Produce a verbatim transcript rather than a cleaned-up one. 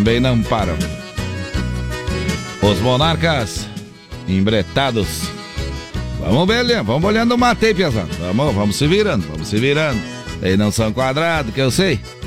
também não param. Os monarcas embretados. Vamos olhando, vamos olhando o mate aí, pesado. Vamos, vamos se virando, vamos se virando. Eles não são quadrados, que eu sei.